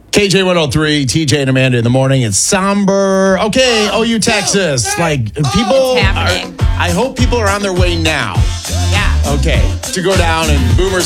KJ 103, TJ and Amanda in the morning. It's somber. Okay, OU Texas. It's happening. I hope people are on their way now. Yeah. Okay, to go down and Boomer